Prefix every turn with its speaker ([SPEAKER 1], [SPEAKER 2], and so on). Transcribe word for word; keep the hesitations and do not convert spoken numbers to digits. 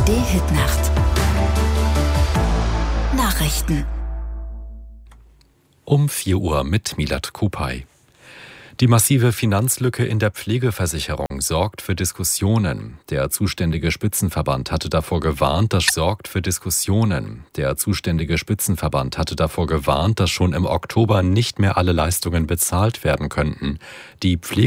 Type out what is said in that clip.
[SPEAKER 1] A R D-Hitnacht. Nachrichten.
[SPEAKER 2] Um vier Uhr mit Milad Kupay. Die massive Finanzlücke in der Pflegeversicherung sorgt für Diskussionen. Der zuständige Spitzenverband hatte davor gewarnt, dass sorgt für Diskussionen. Der zuständige Spitzenverband hatte davor gewarnt, dass schon im Oktober nicht mehr alle Leistungen bezahlt werden könnten. Die Pflege